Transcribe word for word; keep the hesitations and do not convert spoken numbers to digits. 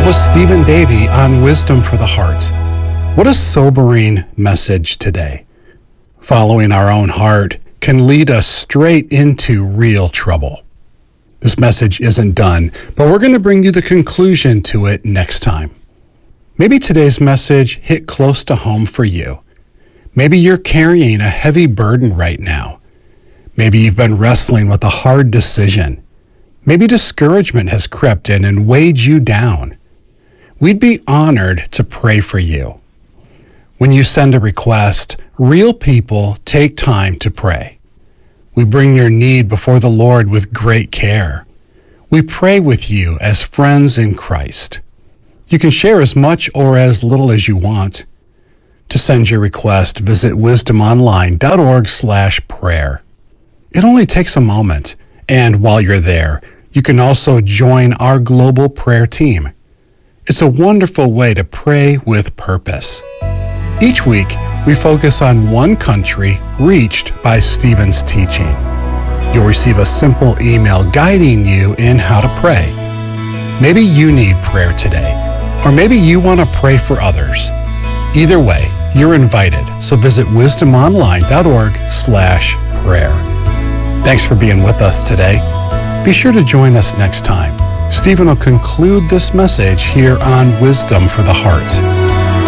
was Stephen Davey on Wisdom for the Heart. What a sobering message today. Following our own heart can lead us straight into real trouble. This message isn't done, but we're going to bring you the conclusion to it next time. Maybe today's message hit close to home for you. Maybe you're carrying a heavy burden right now. Maybe you've been wrestling with a hard decision. Maybe discouragement has crept in and weighed you down. We'd be honored to pray for you. When you send a request, real people take time to pray. We bring your need before the Lord with great care. We pray with you as friends in Christ. You can share as much or as little as you want. To send your request, visit wisdomonline.org slash prayer. It only takes a moment, and while you're there, you can also join our global prayer team. It's a wonderful way to pray with purpose. Each week, we focus on one country reached by Stephen's teaching. You'll receive a simple email guiding you in how to pray. Maybe you need prayer today, or maybe you want to pray for others. Either way, you're invited, so visit wisdomonline.org slash prayer. Thanks for being with us today. Be sure to join us next time. Stephen will conclude this message here on Wisdom for the Heart.